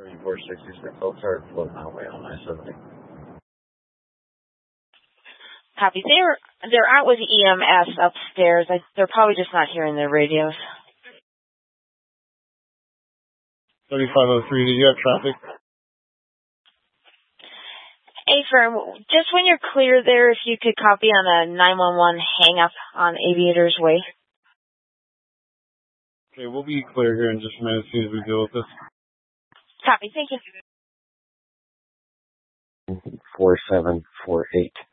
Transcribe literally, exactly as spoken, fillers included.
four sixty-six. I'll start floating that way on I seventy. Copy. They're, they're out with E M S upstairs. I, they're probably just not hearing their radios. thirty-five oh three, do you have traffic? Hey, firm, just when you're clear there, if you could copy on a nine one one hang-up on Aviator's Way. Okay, we'll be clear here in just a minute as soon as we deal with this. Copy, thank you. four seven four eight.